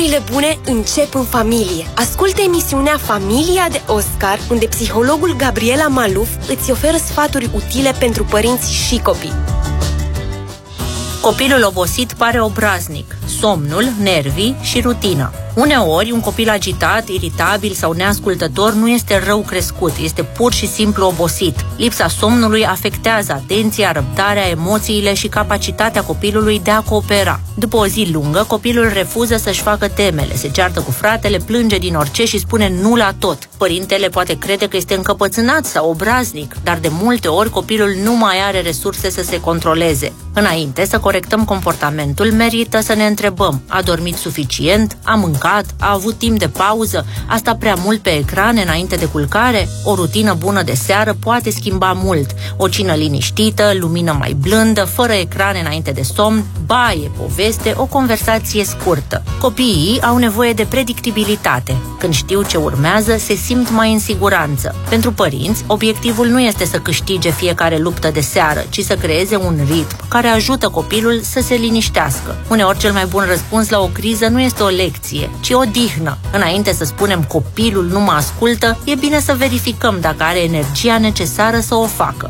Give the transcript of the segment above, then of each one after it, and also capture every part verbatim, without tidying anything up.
Lucrurile bune încep în familie. Ascultă emisiunea Familia de Oscar, unde psihologul Gabriela Maluf îți oferă sfaturi utile pentru părinți și copii. Copilul obosit pare obraznic. Somnul, nervii și rutina. Uneori, un copil agitat, iritabil sau neascultător nu este rău crescut, este pur și simplu obosit. Lipsa somnului afectează atenția, răbdarea, emoțiile și capacitatea copilului de a coopera. După o zi lungă, copilul refuză să-și facă temele, se ceartă cu fratele, plânge din orice și spune nu la tot. Părintele poate crede că este încăpățânat sau obraznic, dar de multe ori copilul nu mai are resurse să se controleze. Înainte să corectăm comportamentul, merită să ne întrebăm: a dormit suficient? A mâncat? A avut timp de pauză? A stat prea mult pe ecrane înainte de culcare? O rutină bună de seară poate schimba mult. O cină liniștită, lumină mai blândă, fără ecrane înainte de somn, baie, poveste, o conversație scurtă. Copiii au nevoie de predictibilitate. Când știu ce urmează, se simt mai în siguranță. Pentru părinți, obiectivul nu este să câștige fiecare luptă de seară, ci să creeze un ritm care ajută copilul să se liniștească. Uneori cel mai bun răspuns la o criză nu este o lecție, ci o dihnă. Înainte să spunem copilul nu mă ascultă, e bine să verificăm dacă are energia necesară să o facă.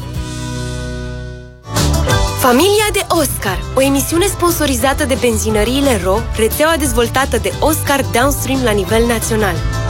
Familia de Oscar, o emisiune sponsorizată de benzinăriile R O, rețeaua dezvoltată de Oscar Downstream la nivel național.